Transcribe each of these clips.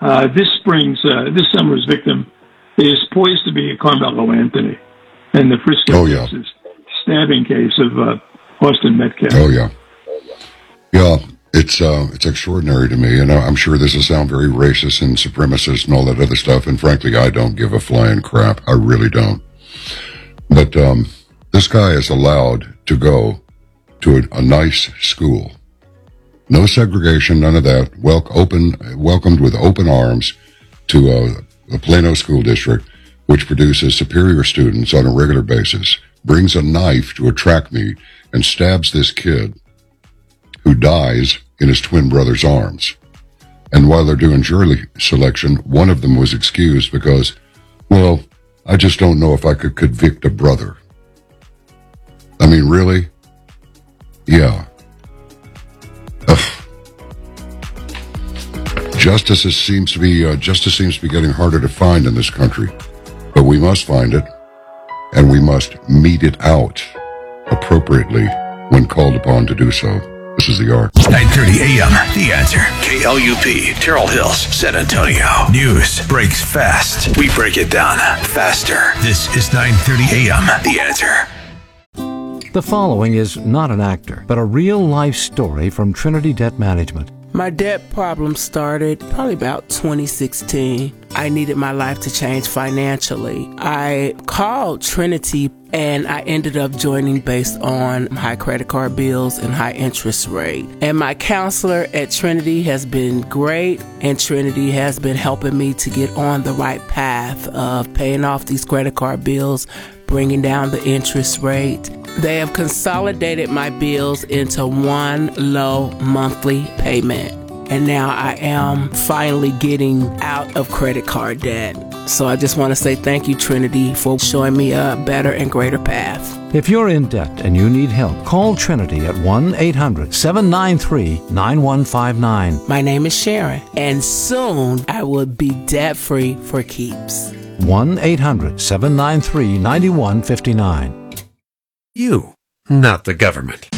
This summer's victim is poised to be Carmelo Anthony in the Frisco, Texas stabbing case of Austin Metcalf. Oh, yeah. Yeah, it's extraordinary to me, and I'm sure this will sound very racist and supremacist and all that other stuff, and frankly, I don't give a flying crap. I really don't. But this guy is allowed to go to a nice school. No segregation, none of that. Welcomed with open arms to the Plano School District, which produces superior students on a regular basis, brings a knife to a track meet and stabs this kid who dies in his twin brother's arms. And while they're doing jury selection, one of them was excused because, well, I just don't know if I could convict a brother. I mean, really? Yeah. Ugh. Justice seems to be getting harder to find in this country, but we must find it, and we must mete it out appropriately when called upon to do so. This is The Arc. 9:30 a.m. The Answer. KLUP, Terrell Hills, San Antonio. News breaks fast. We break it down faster. This is 9:30 a.m. The Answer. The following is not an actor, but a real-life story from Trinity Debt Management. My debt problem started probably about 2016. I needed my life to change financially. I called Trinity and I ended up joining based on high credit card bills and high interest rate. And my counselor at Trinity has been great, and Trinity has been helping me to get on the right path of paying off these credit card bills, bringing down the interest rate. They have consolidated my bills into one low monthly payment. And now I am finally getting out of credit card debt. So I just want to say thank you, Trinity, for showing me a better and greater path. If you're in debt and you need help, call Trinity at 1-800-793-9159. My name is Sharon, and soon I will be debt-free for keeps. 1-800-793-9159. You, not the government.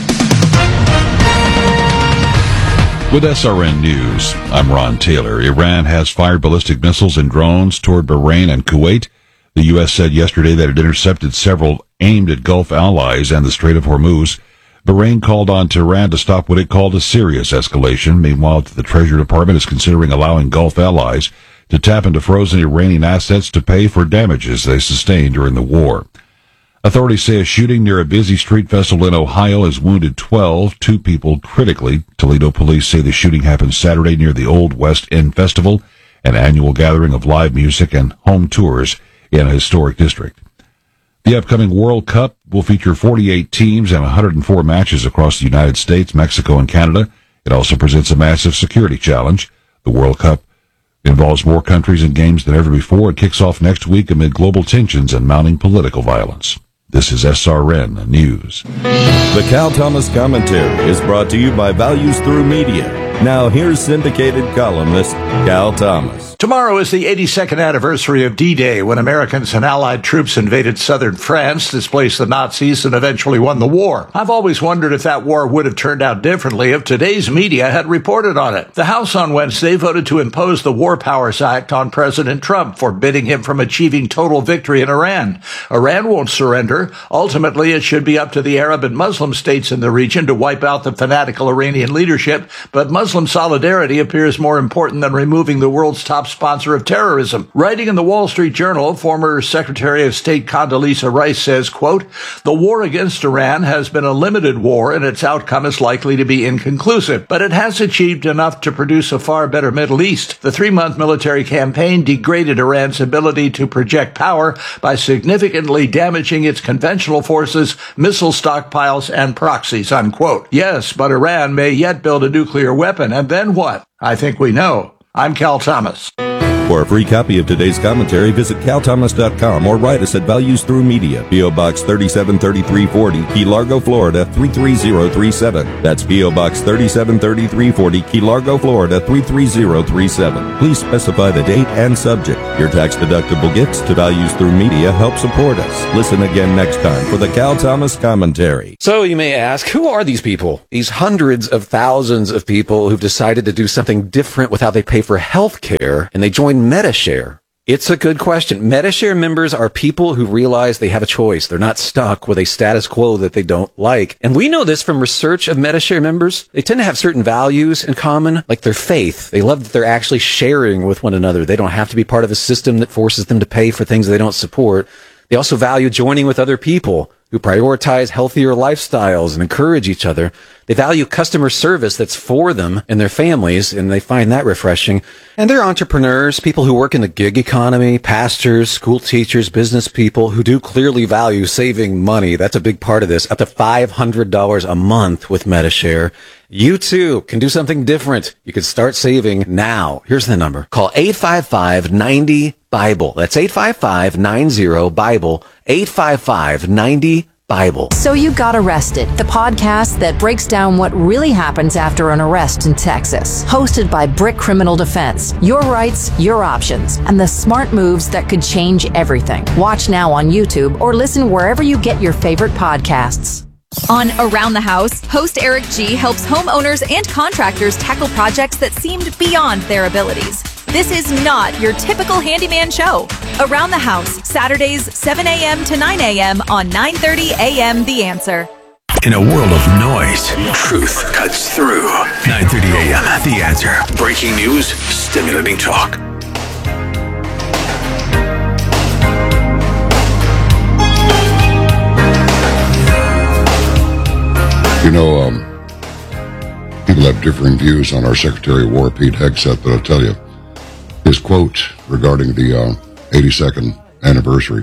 With SRN News, I'm Ron Taylor. Iran has fired ballistic missiles and drones toward Bahrain and Kuwait. The U.S. said yesterday that it intercepted several aimed at Gulf allies and the Strait of Hormuz. Bahrain called on Tehran to stop what it called a serious escalation. Meanwhile, the Treasury Department is considering allowing Gulf allies to tap into frozen Iranian assets to pay for damages they sustained during the war. Authorities say a shooting near a busy street festival in Ohio has wounded 12, two people critically. Toledo police say the shooting happened Saturday near the Old West End Festival, an annual gathering of live music and home tours in a historic district. The upcoming World Cup will feature 48 teams and 104 matches across the United States, Mexico, and Canada. It also presents a massive security challenge. The World Cup involves more countries and games than ever before. It kicks off next week amid global tensions and mounting political violence. This is SRN News. The Cal Thomas Commentary is brought to you by Values Through Media. Now here's syndicated columnist Cal Thomas. Tomorrow is the 82nd anniversary of D-Day, when Americans and Allied troops invaded southern France, displaced the Nazis, and eventually won the war. I've always wondered if that war would have turned out differently if today's media had reported on it. The House on Wednesday voted to impose the War Powers Act on President Trump, forbidding him from achieving total victory in Iran. Iran won't surrender. Ultimately, it should be up to the Arab and Muslim states in the region to wipe out the fanatical Iranian leadership, but Muslim solidarity appears more important than removing the world's top sponsor of terrorism. Writing in the Wall Street Journal, former Secretary of State Condoleezza Rice says, quote, "The war against Iran has been a limited war and its outcome is likely to be inconclusive, but it has achieved enough to produce a far better Middle East. The 3-month military campaign degraded Iran's ability to project power by significantly damaging its conventional forces, missile stockpiles, and proxies," unquote. Yes, but Iran may yet build a nuclear weapon, and then what? I think we know. I'm Cal Thomas. For a free copy of today's commentary, visit calthomas.com or write us at Values Through Media, P.O. Box 373340, Key Largo, Florida 33037. That's P.O. Box 373340, Key Largo, Florida 33037. Please specify the date and subject. Your tax-deductible gifts to Values Through Media help support us. Listen again next time for the Cal Thomas Commentary. So you may ask, who are these people? These hundreds of thousands of people who've decided to do something different with how they pay for health care, and they join Medi-Share. It's a good question. Medi-Share members are people who realize they have a choice. They're not stuck with a status quo that they don't like. And we know this from research of Medi-Share members. They tend to have certain values in common, like their faith. They love that they're actually sharing with one another. They don't have to be part of a system that forces them to pay for things they don't support. They also value joining with other people who prioritize healthier lifestyles and encourage each other. They value customer service that's for them and their families, and they find that refreshing. And they're entrepreneurs, people who work in the gig economy, pastors, school teachers, business people who do clearly value saving money. That's a big part of this. Up to $500 a month with Medi-Share. You too can do something different. You can start saving now. Here's the number. Call 855-90-BIBLE. That's 855-90-BIBLE. 855-90-BIBLE. So You Got Arrested, the podcast that breaks down what really happens after an arrest in Texas. Hosted by Brick Criminal Defense. Your rights, your options, and the smart moves that could change everything. Watch now on YouTube or listen wherever you get your favorite podcasts. On Around the House, host Eric G. helps homeowners and contractors tackle projects that seemed beyond their abilities. This is not your typical handyman show. Around the House, Saturdays, 7 a.m. to 9 a.m. on 9:30 a.m. The Answer. In a world of noise, truth cuts through. 9:30 a.m. The Answer. Breaking news, stimulating talk. You know, people have differing views on our Secretary of War, Pete Hegseth, but I'll tell you, his quote regarding the 82nd anniversary,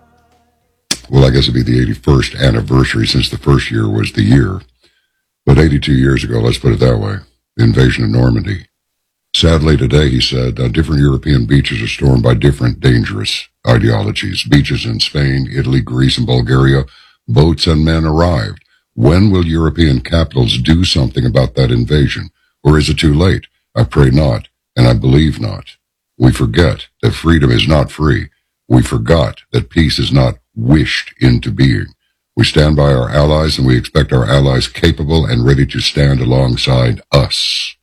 well, I guess it'd be the 81st anniversary since the first year was the year, but 82 years ago, let's put it that way, the invasion of Normandy. Sadly, today, he said, different European beaches are stormed by different dangerous ideologies. Beaches in Spain, Italy, Greece, and Bulgaria, boats and men arrived. When will European capitals do something about that invasion? Or is it too late? I pray not, and I believe not. We forget that freedom is not free. We forgot that peace is not wished into being. We stand by our allies, and we expect our allies capable and ready to stand alongside us.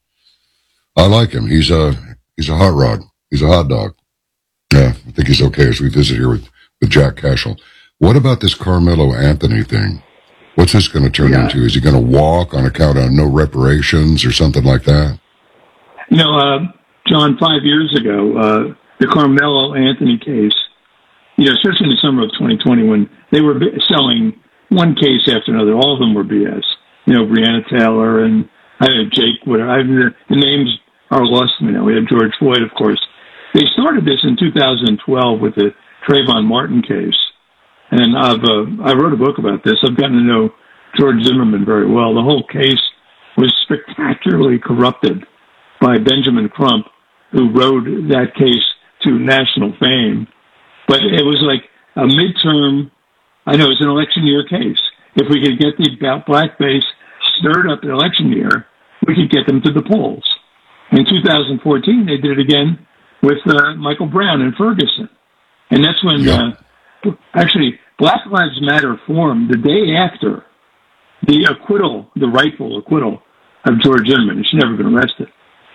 I like him. He's a hot rod. He's a hot dog. Yeah, I think he's okay as we visit here with Jack Cashel. What about this Carmelo Anthony thing? What's this going to turn into? Is he going to walk on account of no reparations or something like that? You know, John, 5 years ago, the Carmelo Anthony case, you know, especially in the summer of 2020 when they were selling one case after another, all of them were BS. You know, Breonna Taylor and Jake, whatever. The names are lost to me now. We have George Floyd, of course. They started this in 2012 with the Trayvon Martin case. And I wrote a book about this. I've gotten to know George Zimmerman very well. The whole case was spectacularly corrupted by Benjamin Crump, who rode that case to national fame. But it was like a midterm, I know it's an election year case. If we could get the blackface stirred up in election year, we could get them to the polls. In 2014, they did it again with Michael Brown in Ferguson. And that's when, actually, Black Lives Matter formed the day after the acquittal, the rightful acquittal of George Zimmerman. He's never been arrested.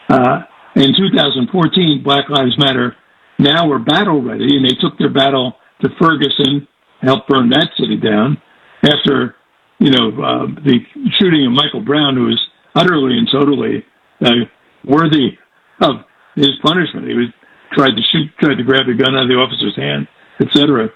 In 2014, Black Lives Matter now were battle ready, and they took their battle to Ferguson, helped burn that city down after, you know, the shooting of Michael Brown, who was utterly and totally worthy of his punishment. He was tried to grab the gun out of the officer's hand, etc.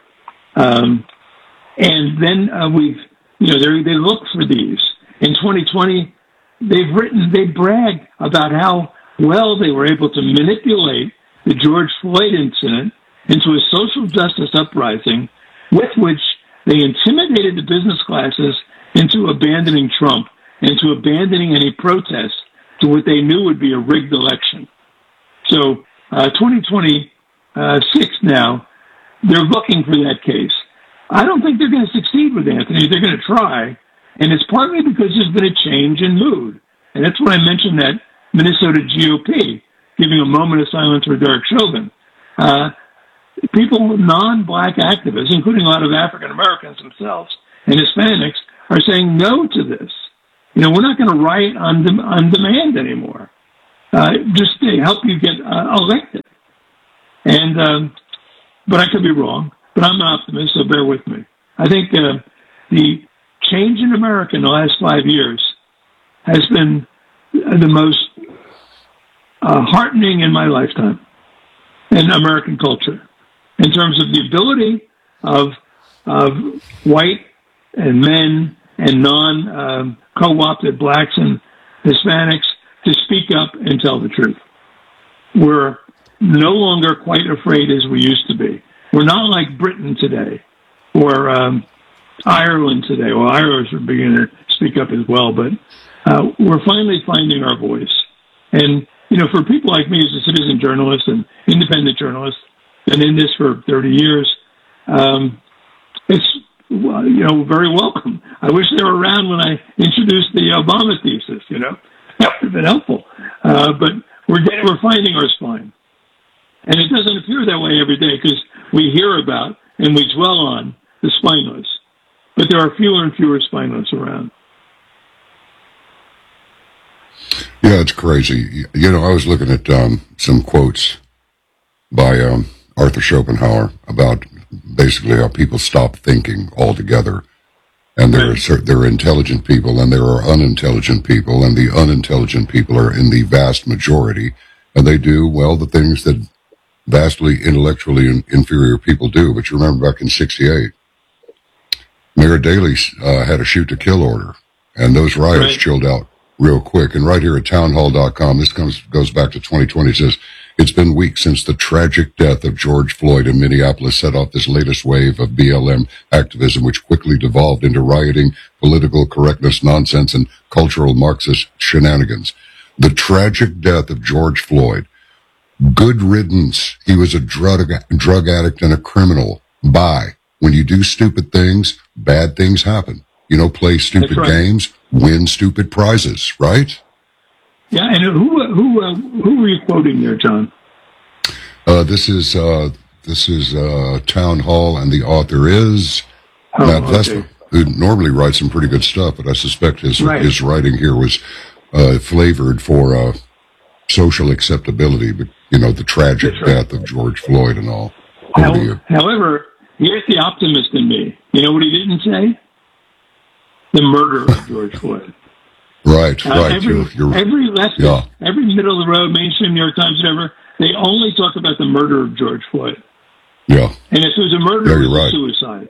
And then they look for these. In 2020, they brag about how well they were able to manipulate the George Floyd incident into a social justice uprising with which they intimidated the business classes into abandoning Trump, into abandoning any protest to what they knew would be a rigged election. So 2026 now, they're looking for that case. I don't think they're going to succeed with Anthony. They're going to try, and it's partly because there's been a change in mood. And that's when I mentioned that Minnesota GOP giving a moment of silence for Derek Chauvin. People, non-black activists, including a lot of African Americans themselves and Hispanics, are saying no to this. You know, we're not going to riot on demand anymore, just to help you get elected. And but I could be wrong. But I'm an optimist, so bear with me. I think the change in America in the last 5 years has been the most heartening in my lifetime in American culture, in terms of the ability of white and men and non-co-opted blacks and Hispanics to speak up and tell the truth. We're no longer quite afraid as we used to be. We're not like Britain today or Ireland today. Well, Irish are beginning to speak up as well, but we're finally finding our voice. And, you know, for people like me as a citizen journalist and independent journalist, been in this for 30 years, it's, you know, very welcome. I wish they were around when I introduced the Obama thesis, you know. That would have been helpful. But we're finding our spine. And it doesn't appear that way every day because we hear about and we dwell on the spineless. But there are fewer and fewer spineless around. Yeah, it's crazy. You know, I was looking at some quotes by Arthur Schopenhauer about basically how people stop thinking altogether. And there are intelligent people and there are unintelligent people, and the unintelligent people are in the vast majority, and they do, well, the things that vastly intellectually inferior people do. But you remember back in '68, Mayor Daley had a shoot-to-kill order, and those riots chilled out real quick. And right here at townhall.com, this goes back to 2020, it says, it's been weeks since the tragic death of George Floyd in Minneapolis set off this latest wave of BLM activism, which quickly devolved into rioting, political correctness nonsense, and cultural Marxist shenanigans. The tragic death of George Floyd. Good riddance. He was a drug addict and a criminal. Bye. When you do stupid things, bad things happen. You know, play stupid games, win stupid prizes, right? Yeah, and who were you quoting there, John? This is Town Hall, and the author is Matt Vespa, who normally writes some pretty good stuff, but I suspect his writing here was flavored for social acceptability, but, you know, the tragic death of George Floyd and all. However, here's the optimist in me. You know what he didn't say? The murder of George Floyd. Right. Every leftist, every middle of the road, mainstream New York Times, whatever, they only talk about the murder of George Floyd. Yeah. And if it was a murder, it was a suicide.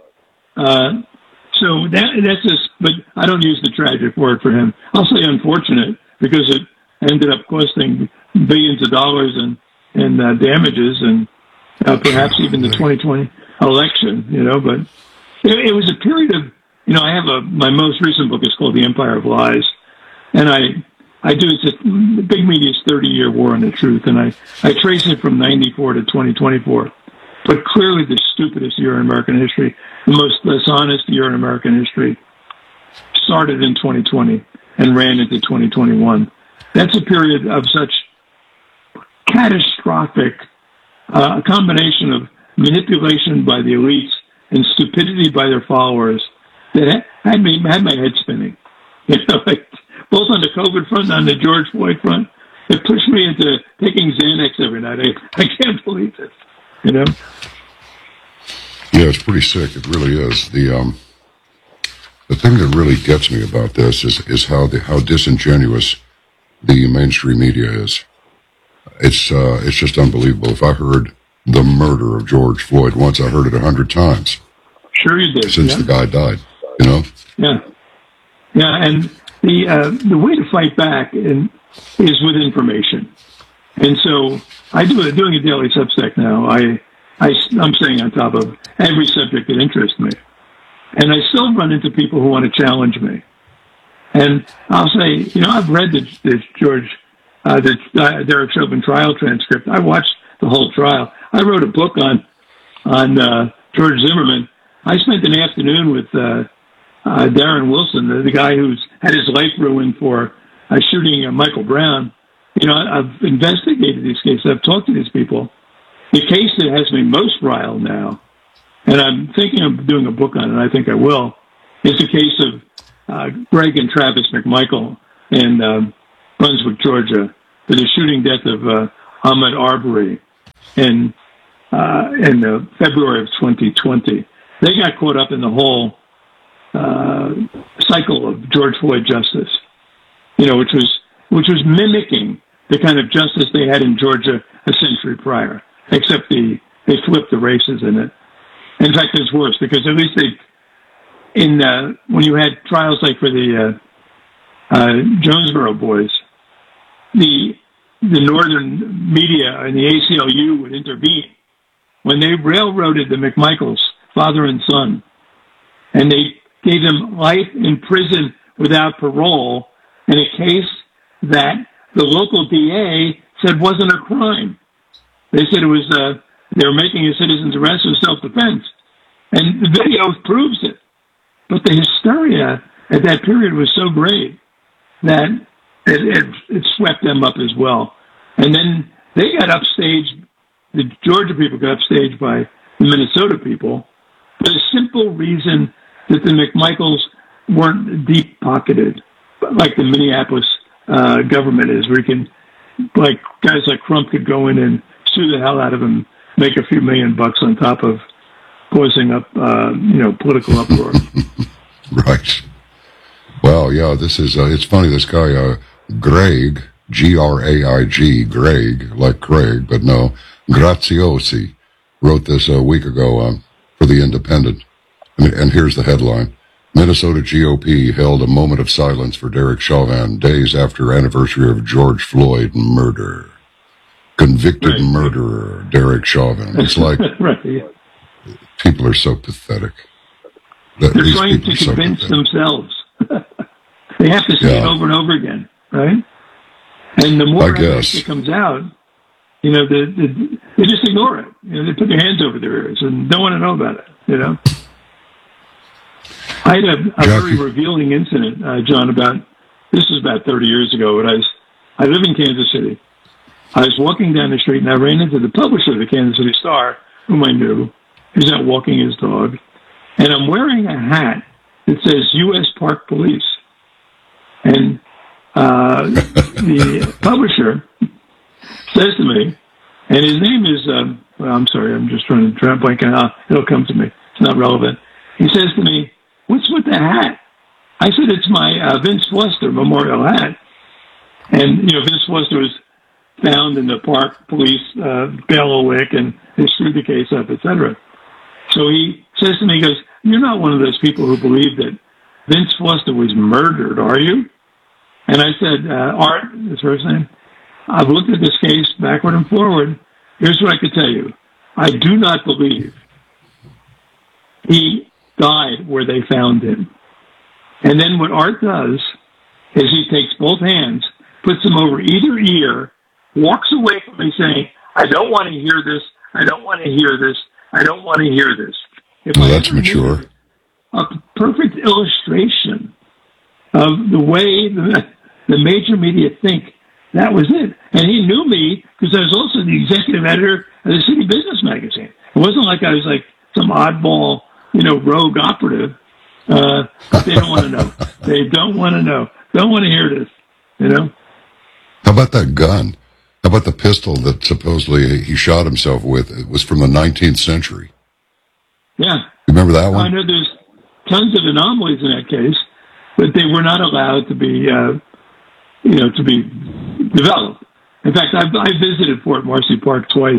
So that's just, but I don't use the tragic word for him. I'll say unfortunate, because it ended up costing billions of dollars in damages, and perhaps even the 2020 election, you know, but it was a period of, you know, I have my most recent book is called The Empire of Lies, and I do, it's a big media's 30-year war on the truth, and I trace it from 94 to 2024, but clearly the stupidest year in American history, the most dishonest year in American history, started in 2020 and ran into 2021. That's a period of such catastrophic, a combination of manipulation by the elites and stupidity by their followers that had my head spinning. You know, like, both on the COVID front and on the George Floyd front, it pushed me into taking Xanax every night. I can't believe it, you know? Yeah, it's pretty sick. It really is. The thing that really gets me about this is how disingenuous the mainstream media is. It's just unbelievable. If I heard the murder of George Floyd once, I heard it 100 times. Sure you did. Since the guy died, you know? Yeah. Yeah, and the way to fight back is with information. And so I'm doing a daily Substack now. I'm staying on top of every subject that interests me. And I still run into people who want to challenge me. And I'll say, you know, I've read the Derek Chauvin trial transcript. I watched the whole trial. I wrote a book on George Zimmerman. I spent an afternoon with Darren Wilson, the guy who's had his life ruined for shooting Michael Brown. You know, I've investigated these cases. I've talked to these people. The case that has me most riled now, and I'm thinking of doing a book on it, and I think I will, is the case of Greg and Travis McMichael in Brunswick, Georgia, for the shooting death of Ahmaud Arbery in February of 2020. They got caught up in the whole cycle of George Floyd justice, you know, which was mimicking the kind of justice they had in Georgia a century prior, except they flipped the races in it. In fact, it's worse because at least when you had trials like for the Jonesboro boys, the northern media and the ACLU would intervene when they railroaded the McMichaels, father and son, and they gave them life in prison without parole in a case that the local DA said wasn't a crime. They said it was they were making a citizen's arrest for self-defense, and the video proves it. But the hysteria at that period was so great that it swept them up as well. And then they got upstaged, the Georgia people got upstaged by the Minnesota people for the simple reason that the McMichaels weren't deep-pocketed, like the Minneapolis government is, where you can, like guys like Crump could go in and sue the hell out of them, make a few $1 million on top of causing up, political uproar. Right. Well, yeah, this is, it's funny, this guy, Greg, Graig, Greg, like Craig, but no, Graziosi, wrote this a week ago for The Independent. And here's the headline. Minnesota GOP held a moment of silence for Derek Chauvin days after anniversary of George Floyd murder. Convicted murderer Derek Chauvin. It's like people are so pathetic. They're trying to convince themselves. They have to say it over and over again, right? And the more evidence that comes out, you know, they just ignore it. You know, they put their hands over their ears and don't want to know about it, you know? I had a very revealing incident, John, this was about 30 years ago, but I live in Kansas City. I was walking down the street and I ran into the publisher of the Kansas City Star, whom I knew. He was out walking his dog. And I'm wearing a hat that says U.S. Park Police. And the publisher says to me, and his name is, I'm sorry, I'm just trying to blank out. It'll come to me. It's not relevant. He says to me, "What's with the hat?" I said, "It's my Vince Foster memorial hat." And, you know, Vince Foster was found in the Park Police bailiwick, and they screwed the case up, etc. So he says to me, he goes, "You're not one of those people who believe that Vince Foster was murdered, are you?" And I said, "Art," his first name, "I've looked at this case backward and forward. Here's what I could tell you. I do not believe he died where they found him." And then what Art does is he takes both hands, puts them over either ear, walks away from me saying, "I don't want to hear this. I don't want to hear this. I don't want to hear this." Well, that's mature. A perfect illustration of the way the major media think that was it. And he knew me because I was also the executive editor of the City Business Magazine. It wasn't like I was like some oddball, you know, rogue operative. They don't want to know. They don't want to know. Don't want to hear this, you know? How about that gun? How about the pistol that supposedly he shot himself with? It was from the 19th century. Yeah. You remember that one? I know there's tons of anomalies in that case, but they were not allowed to be, to be developed. In fact, I visited Fort Marcy Park twice.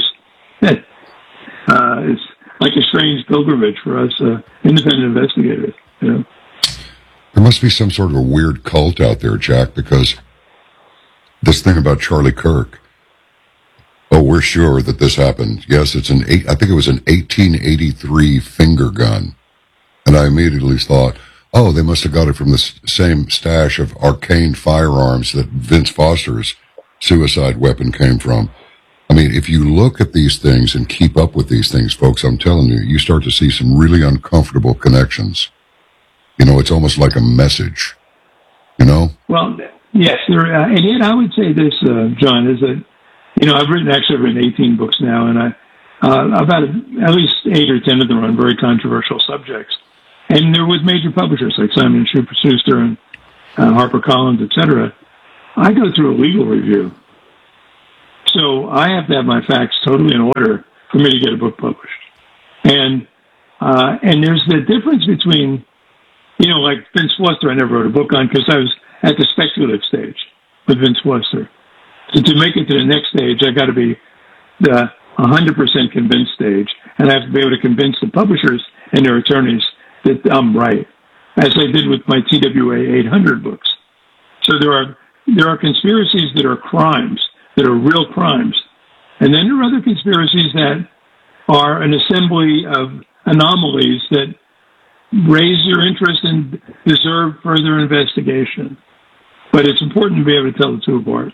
It's like a strange pilgrimage for us independent investigators, you know. There must be some sort of a weird cult out there, Jack, because this thing about Charlie Kirk. Oh, we're sure that this happened. Yes, I think it was an 1883 finger gun. And I immediately thought, oh, they must have got it from the same stash of arcane firearms that Vince Foster's suicide weapon came from. I mean, if you look at these things and keep up with these things, folks, I'm telling you, you start to see some really uncomfortable connections. You know, it's almost like a message, you know? Well, yes, and yet I would say this, John, is that, you know, I've written 18 books now, and about at least 8 or 10 of them are on very controversial subjects. And they're with major publishers like Simon & Schuster and HarperCollins, et cetera. I go through a legal review. So I have to have my facts totally in order for me to get a book published. And there's the difference between, you know, like Vince Foster, I never wrote a book on because I was at the speculative stage with Vince Foster. So to make it to the next stage, I got to be the 100% convinced stage, and I have to be able to convince the publishers and their attorneys that I'm right, as I did with my TWA 800 books. So there are conspiracies that are crimes, that are real crimes. And then there are other conspiracies that are an assembly of anomalies that raise your interest and deserve further investigation. But it's important to be able to tell the two apart.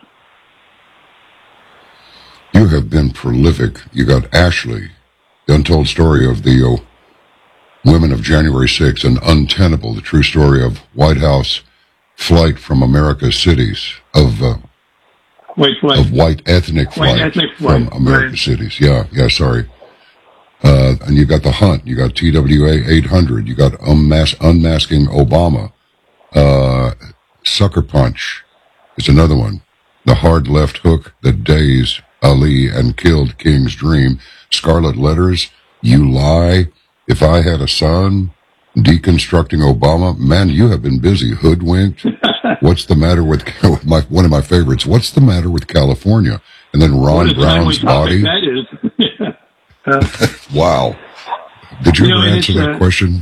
You have been prolific. You got Ashley, the untold story of the women of January 6th, and Untenable, the true story of White House flight from America's cities, of white ethnic flight from America's cities. Yeah, sorry. And you got The Hunt, you got TWA 800, you got Unmasking Obama, Sucker Punch is another one. The Hard Left Hook that dazed Ali and killed King's Dream, Scarlet Letters, You Lie, If I Had a Son, Deconstructing Obama. Man, you have been busy. Hoodwinked. What's the matter with one of my favorites? What's the matter with California? And then Ron Brown's Body. That is. Wow. Did you ever answer that question?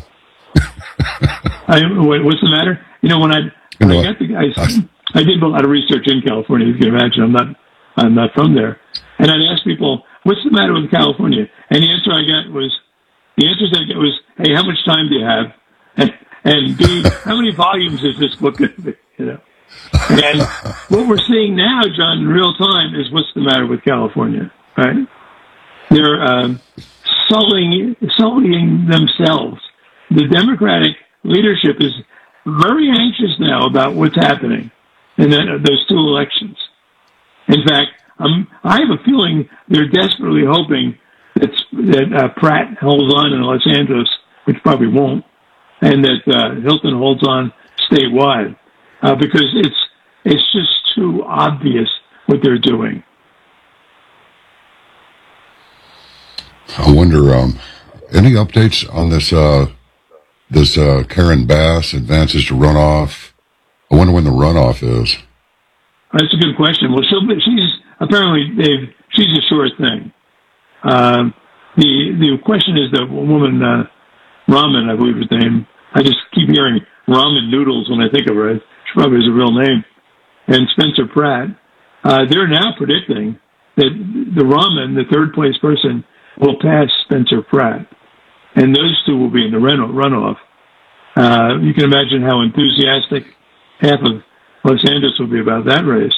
What's the matter? You know, when I got the guys, I did a lot of research in California. You can imagine I'm not from there. And I'd ask people, what's the matter with California? And the answers I got was, hey, how much time do you have? And B, how many volumes is this book going to be? You know. And what we're seeing now, John, in real time, is what's the matter with California, right? They're sullying themselves. The Democratic leadership is very anxious now about what's happening in those two elections. In fact, I have a feeling they're desperately hoping that Pratt holds on in Los Angeles, which probably won't, and that Hilton holds on statewide, because it's just too obvious what they're doing. I wonder, any updates on this Karen Bass advances to runoff? I wonder when the runoff is. That's a good question. Well, she's a sure thing. The question is the woman, Ramen, I believe is the name. I just keep hearing ramen noodles when I think of her. She probably has a real name. And Spencer Pratt, they're now predicting that the Ramen, the third place person, will pass Spencer Pratt. And those two will be in the runoff. You can imagine how enthusiastic half of Los Angeles will be about that race.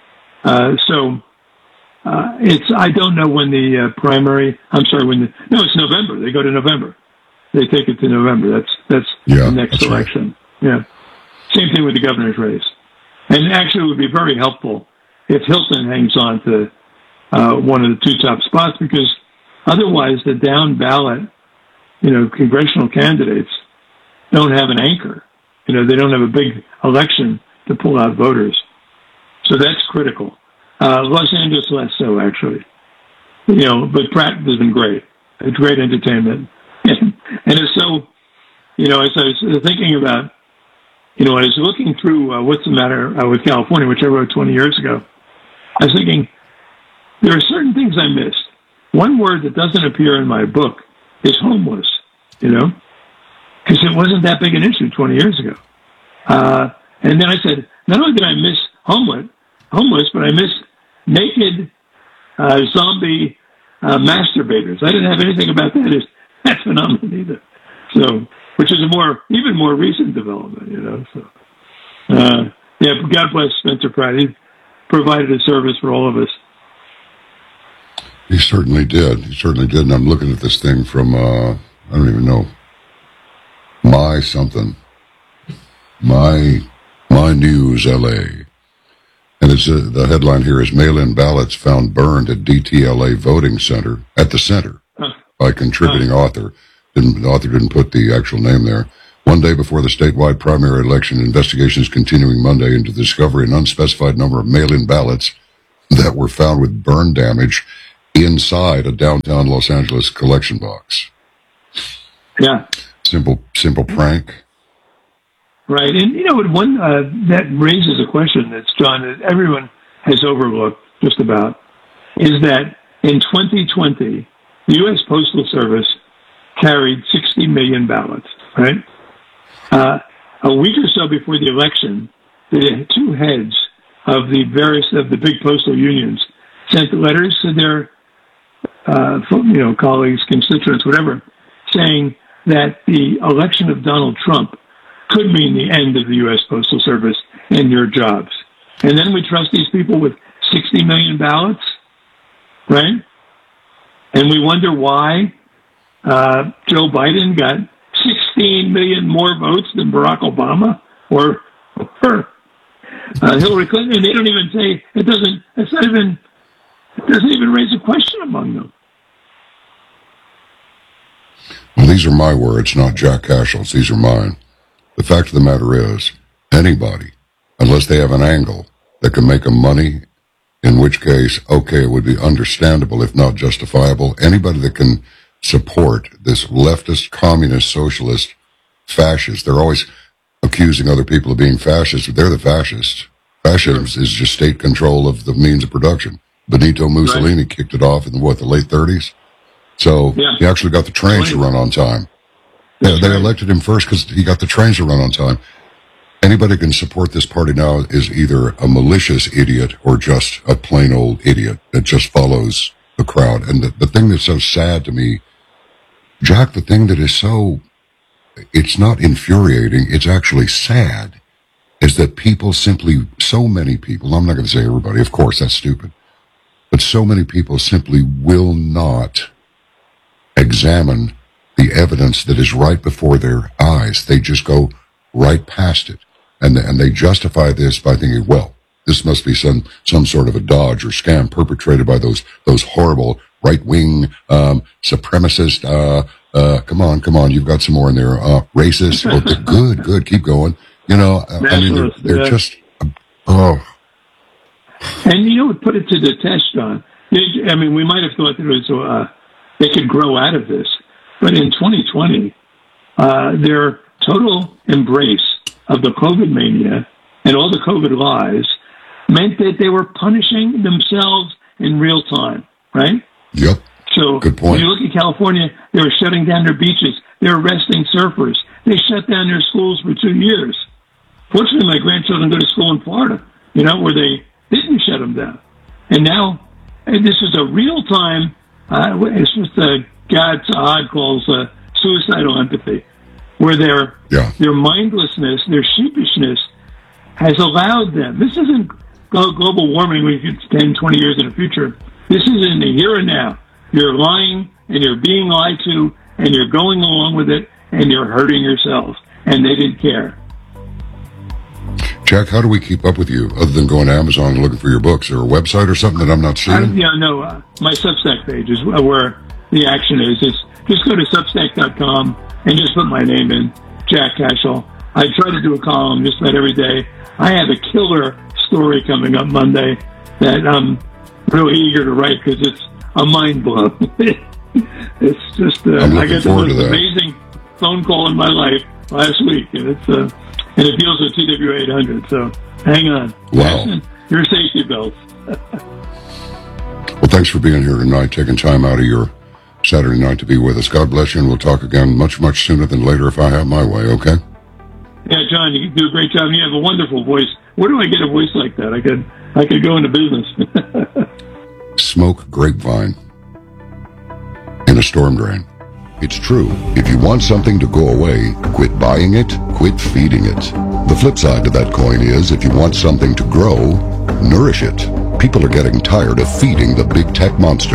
I don't know when the primary, it's November. They go to November. They take it to November. That's the next election. Right. Yeah. Same thing with the governor's race. And actually it would be very helpful if Hilton hangs on to one of the two top spots, because otherwise the down ballot, congressional candidates don't have an anchor. They don't have a big election to pull out voters. So that's critical. Los Angeles less so, actually. But Pratt has been great. It's great entertainment. And it's so, as I was thinking about, I was looking through What's the Matter with California, which I wrote 20 years ago. I was thinking, there are certain things I missed. One word that doesn't appear in my book is homeless, because it wasn't that big an issue 20 years ago. And then I said, not only did I miss homeless, but I missed naked zombie masturbators. I didn't have anything about that phenomenon either. So, which is even more recent development, So, God bless Spencer Pratt. He provided a service for all of us. He certainly did. He certainly did. And I'm looking at this thing from, I don't even know, My News LA. And it's the headline here is mail-in ballots found burned at DTLA voting center, at the center, by contributing author. The author didn't put the actual name there. One day before the statewide primary election, investigations continuing Monday into the discovery of an unspecified number of mail-in ballots that were found with burn damage inside a downtown Los Angeles collection box. Yeah. Simple prank. Right. And, one that raises a question that's, John, that everyone has overlooked just about, is that in 2020, the U.S. Postal Service carried 60 million ballots, right? A week or so before the election, the two heads of the big postal unions sent letters to their, colleagues, constituents, whatever, saying that the election of Donald Trump could mean the end of the U.S. Postal Service and your jobs. And then we trust these people with 60 million ballots, right? And we wonder why Joe Biden got 16 million more votes than Barack Obama or Hillary Clinton. And they don't even say, it doesn't even raise a question among them. Well, these are my words, not Jack Cashel's. These are mine. The fact of the matter is, anybody, unless they have an angle that can make them money, in which case, okay, it would be understandable, if not justifiable. Anybody that can support this leftist, communist, socialist, fascist, they're always accusing other people of being fascists, but they're the fascists. Fascism is just state control of the means of production. Benito Mussolini kicked it off in the late 30s? So he actually got the trains to run on time. Yeah, they elected him first because he got the trains to run on time. Anybody can support this party now is either a malicious idiot or just a plain old idiot that just follows the crowd. And the thing that's so sad to me, Jack, the thing that is it's not infuriating, it's actually sad, is that so many people, I'm not going to say everybody, of course, that's stupid, but so many people simply will not examine the evidence that is right before their eyes. They just go right past it. And they justify this by thinking, well, this must be some sort of a dodge or scam perpetrated by those horrible right-wing supremacist, come on, you've got some more in there, racist. Okay, good, keep going. They're just, oh. And, put it to the test, John. I mean, we might have thought that it was, they could grow out of this. But in 2020, their total embrace of the COVID mania and all the COVID lies meant that they were punishing themselves in real time, right? Yep. So good point. When you look at California, they were shutting down their beaches. They're arresting surfers. They shut down their schools for 2 years. Fortunately, my grandchildren go to school in Florida, where they didn't shut them down. And now, this is a real-time, it's what Gad Saad calls suicidal empathy, where their mindlessness, their sheepishness has allowed them. This isn't global warming we could 10, 20 years in the future. This is in the here and now. You're lying and you're being lied to and you're going along with it and you're hurting yourselves. And they didn't care. Jack, how do we keep up with you other than going to Amazon and looking for your books? Is there a website or something that I'm not seeing? My Substack page is where the action is. Just go to Substack.com and just put my name in, Jack Cashel. I try to do a column just about every day. I have a killer story coming up Monday that I'm really eager to write because it's a mind blow. It's just I got the most amazing phone call in my life last week, and it deals with TWA 800. So hang on. Wow. Your safety belts. Well, thanks for being here tonight, taking time out of your Saturday night to be with us. God bless you, and we'll talk again much, much sooner than later if I have my way, okay? Yeah, John, you do a great job, and you have a wonderful voice. Where do I get a voice like that? I could go into business. Smoke grapevine in a storm drain. It's true. If you want something to go away, quit buying it, quit feeding it. The flip side to that coin is if you want something to grow, nourish it. People are getting tired of feeding the big tech monster.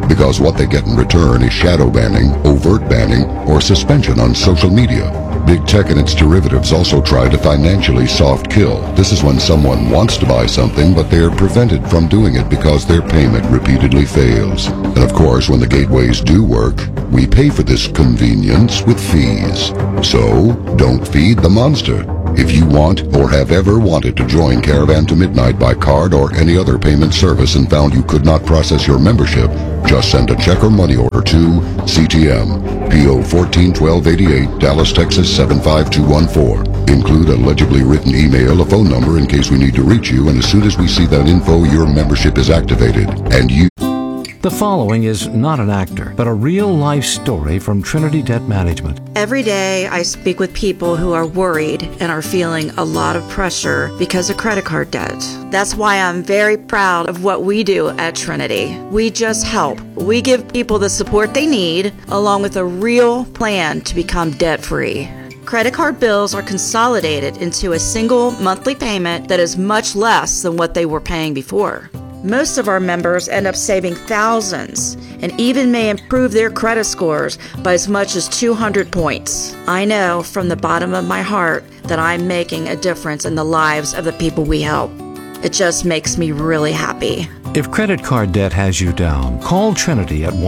because what they get in return is shadow banning, overt banning, or suspension on social media. Big tech and its derivatives also try to financially soft kill. This is when someone wants to buy something, but they're prevented from doing it because their payment repeatedly fails. And of course, when the gateways do work, we pay for this convenience with fees. So, don't feed the monster. If you want or have ever wanted to join Caravan to Midnight by card or any other payment service and found you could not process your membership, just send a check or money order to CTM, P.O. 141288, Dallas, Texas 75214. Include a legibly written email, a phone number in case we need to reach you, and as soon as we see that info, your membership is activated. And you... The following is not an actor, but a real-life story from Trinity Debt Management. Every day I speak with people who are worried and are feeling a lot of pressure because of credit card debt. That's why I'm very proud of what we do at Trinity. We just help. We give people the support they need, along with a real plan to become debt-free. Credit card bills are consolidated into a single monthly payment that is much less than what they were paying before. Most of our members end up saving thousands and even may improve their credit scores by as much as 200 points. I know from the bottom of my heart that I'm making a difference in the lives of the people we help. It just makes me really happy. If credit card debt has you down, call Trinity at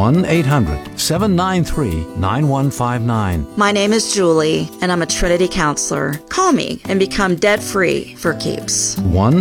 1-800-793-9159. My name is Julie, and I'm a Trinity counselor. Call me and become debt-free for keeps.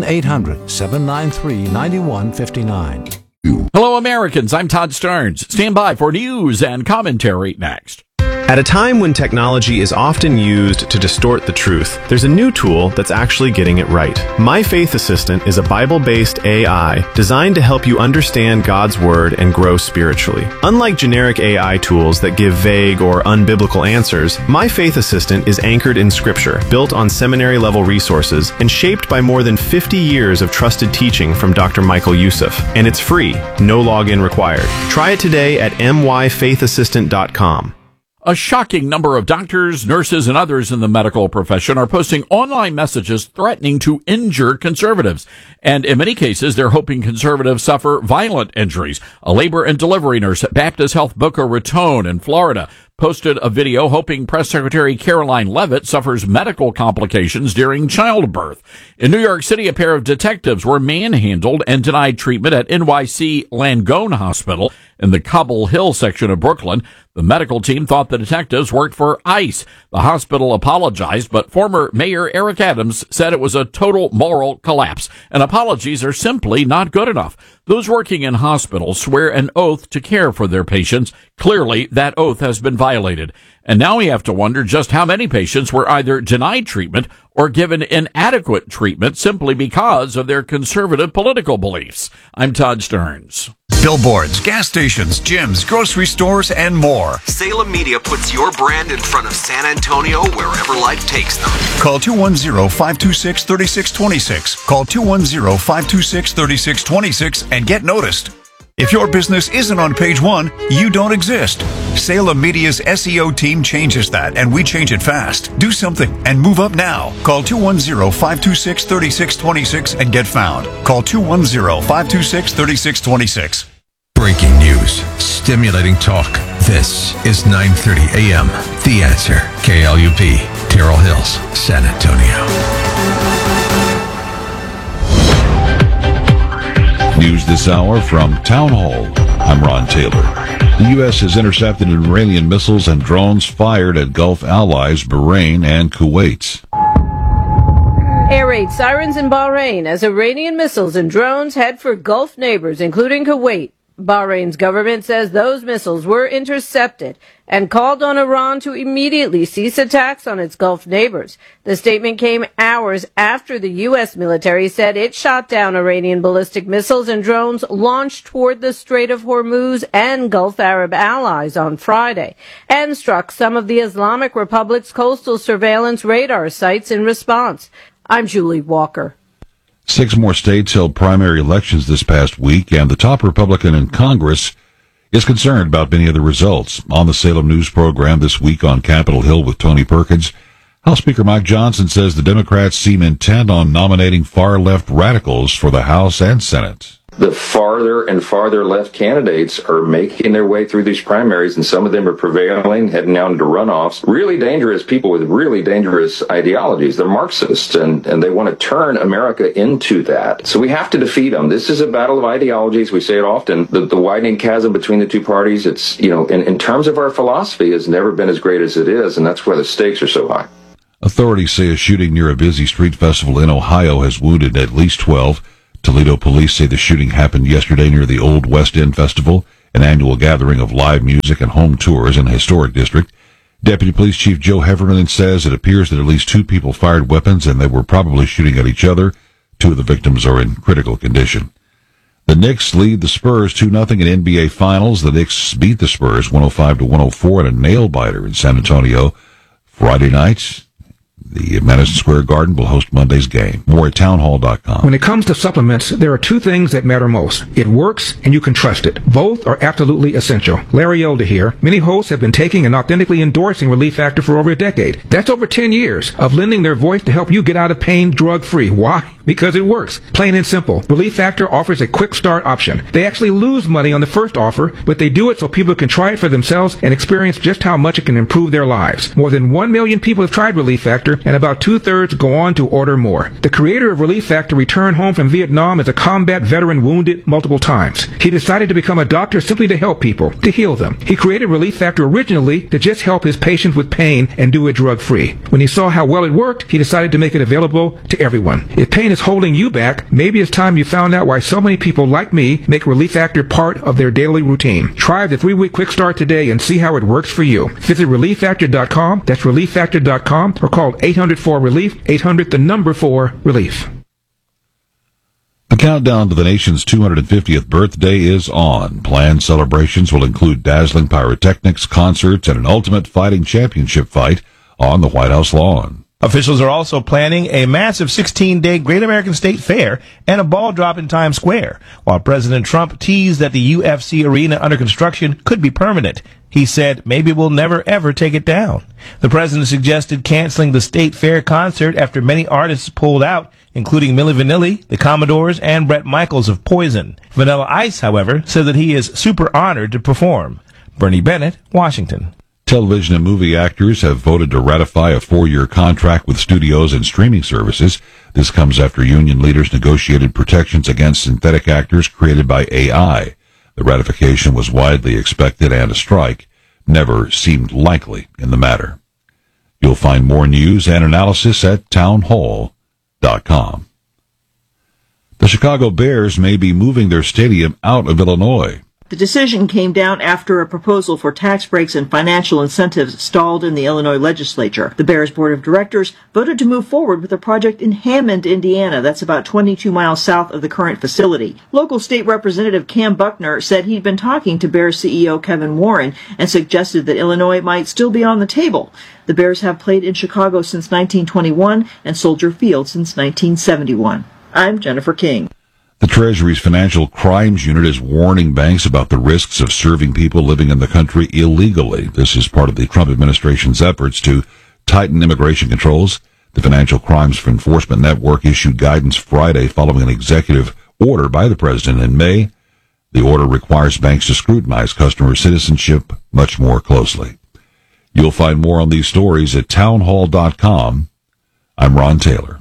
1-800-793-9159. Hello, Americans. I'm Todd Starnes. Stand by for news and commentary next. At a time when technology is often used to distort the truth, there's a new tool that's actually getting it right. My Faith Assistant is a Bible-based AI designed to help you understand God's Word and grow spiritually. Unlike generic AI tools that give vague or unbiblical answers, My Faith Assistant is anchored in Scripture, built on seminary-level resources, and shaped by more than 50 years of trusted teaching from Dr. Michael Youssef. And it's free, no login required. Try it today at myfaithassistant.com. A shocking number of doctors, nurses, and others in the medical profession are posting online messages threatening to injure conservatives. And in many cases, they're hoping conservatives suffer violent injuries. A labor and delivery nurse at Baptist Health Boca Raton in Florida posted a video hoping Press Secretary Caroline Leavitt suffers medical complications during childbirth. In New York City, a pair of detectives were manhandled and denied treatment at NYC Langone Hospital in the Cobble Hill section of Brooklyn. The medical team thought the detectives worked for ICE. The hospital apologized, but former Mayor Eric Adams said it was a total moral collapse, and apologies are simply not good enough. Those working in hospitals swear an oath to care for their patients. Clearly, that oath has been violated. And now we have to wonder just how many patients were either denied treatment or given inadequate treatment simply because of their conservative political beliefs. I'm Todd Starnes. Billboards, gas stations, gyms, grocery stores, and more. Salem Media puts your brand in front of San Antonio wherever life takes them. Call 210-526-3626. Call 210-526-3626 and get noticed. If your business isn't on page one, you don't exist. Salem Media's SEO team changes that, and we change it fast. Do something and move up now. Call 210-526-3626 and get found. Call 210-526-3626. Breaking news, stimulating talk. This is 9:30 a.m. The Answer. KLUP, Terrell Hills, San Antonio. News this hour from Town Hall. I'm Ron Taylor. The U.S. has intercepted Iranian missiles and drones fired at Gulf allies Bahrain and Kuwait. Air raid sirens in Bahrain as Iranian missiles and drones head for Gulf neighbors, including Kuwait. Bahrain's government says those missiles were intercepted and called on Iran to immediately cease attacks on its Gulf neighbors. The statement came hours after the U.S. military said it shot down Iranian ballistic missiles and drones launched toward the Strait of Hormuz and Gulf Arab allies on Friday, and struck some of the Islamic Republic's coastal surveillance radar sites in response. I'm Julie Walker. 6 more states held primary elections this past week, and the top Republican in Congress is concerned about many of the results. On the Salem News program this week on Capitol Hill with Tony Perkins, House Speaker Mike Johnson says the Democrats seem intent on nominating far-left radicals for the House and Senate. the farther and farther left candidates are making their way through these primaries, and some of them are prevailing, heading out into runoffs. Really dangerous people with really dangerous ideologies. They're Marxists, and they want to turn America into that. So we have to defeat them. This is a battle of ideologies. We say it often. The widening chasm between the two parties, it's, in terms of our philosophy, has never been as great as it is, and that's why the stakes are so high. Authorities say a shooting near a busy street festival in Ohio has wounded at least 12. Toledo police say the shooting happened yesterday near the Old West End Festival, an annual gathering of live music and home tours in a historic district. Deputy Police Chief Joe Heffernan says it appears that at least 2 people fired weapons and they were probably shooting at each other. 2 of the victims are in critical condition. The Knicks lead the Spurs 2-0 in NBA Finals. The Knicks beat the Spurs 105-104 in a nail-biter in San Antonio Friday night. The Madison Square Garden will host Monday's game. More at townhall.com. When it comes to supplements, there are 2 things that matter most. It works and you can trust it. Both are absolutely essential. Larry Elder here. Many hosts have been taking and authentically endorsing Relief Factor for over a decade. That's over 10 years of lending their voice to help you get out of pain drug-free. Why? Because it works. Plain and simple. Relief Factor offers a quick start option. They actually lose money on the first offer, but they do it so people can try it for themselves and experience just how much it can improve their lives. More than 1 million people have tried Relief Factor, and about 2/3 go on to order more. The creator of Relief Factor returned home from Vietnam as a combat veteran wounded multiple times. He decided to become a doctor simply to help people, to heal them. He created Relief Factor originally to just help his patients with pain and do it drug-free. When he saw how well it worked, he decided to make it available to everyone. If pain is holding you back, maybe it's time you found out why so many people like me make Relief Factor part of their daily routine. Try the 3-week quick start today and see how it works for you. Visit ReliefFactor.com, that's ReliefFactor.com, or call 800-4-RELIEF, 800-4-RELIEF. The countdown to the nation's 250th birthday is on. Planned celebrations will include dazzling pyrotechnics, concerts, and an ultimate fighting championship fight on the White House lawn. Officials are also planning a massive 16-day Great American State Fair and a ball drop in Times Square, while President Trump teased that the UFC arena under construction could be permanent. He said, maybe we'll never ever take it down. The president suggested canceling the State Fair concert after many artists pulled out, including Milli Vanilli, the Commodores, and Bret Michaels of Poison. Vanilla Ice, however, said that he is super honored to perform. Bernie Bennett, Washington. Television and movie actors have voted to ratify a 4-year contract with studios and streaming services. This comes after union leaders negotiated protections against synthetic actors created by AI. The ratification was widely expected, and a strike never seemed likely in the matter. You'll find more news and analysis at townhall.com. The Chicago Bears may be moving their stadium out of Illinois. The decision came down after a proposal for tax breaks and financial incentives stalled in the Illinois legislature. The Bears Board of Directors voted to move forward with a project in Hammond, Indiana. That's about 22 miles south of the current facility. Local state representative Cam Buckner said he'd been talking to Bears CEO Kevin Warren and suggested that Illinois might still be on the table. The Bears have played in Chicago since 1921 and Soldier Field since 1971. I'm Jennifer King. The Treasury's Financial Crimes Unit is warning banks about the risks of serving people living in the country illegally. This is part of the Trump administration's efforts to tighten immigration controls. The Financial Crimes Enforcement Network issued guidance Friday following an executive order by the president in May. The order requires banks to scrutinize customer citizenship much more closely. You'll find more on these stories at townhall.com. I'm Ron Taylor.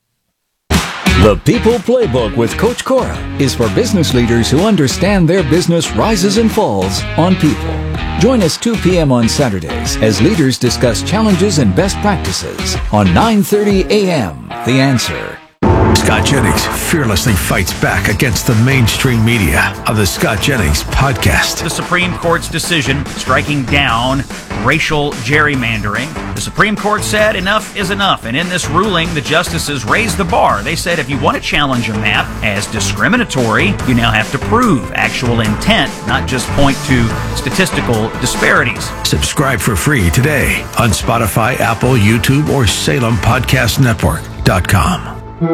The People Playbook with Coach Cora is for business leaders who understand their business rises and falls on people. Join us 2 p.m. on Saturdays as leaders discuss challenges and best practices on 9:30 a.m. The Answer. Scott Jennings fearlessly fights back against the mainstream media on the Scott Jennings Podcast. The Supreme Court's decision striking down racial gerrymandering. The Supreme Court said enough is enough, and in this ruling, the justices raised the bar. They said if you want to challenge a map as discriminatory, you now have to prove actual intent, not just point to statistical disparities. Subscribe for free today on Spotify, Apple, YouTube, or SalemPodcastNetwork.com.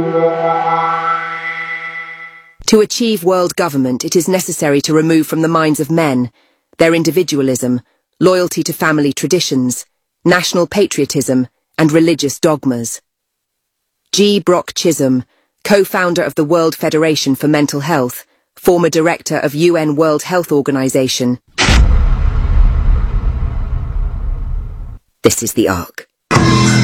To achieve world government, it is necessary to remove from the minds of men their individualism, loyalty to family traditions, national patriotism, and religious dogmas. G. Brock Chisholm, co-founder of the World Federation for Mental Health, former director of UN World Health Organization. This is the Ark.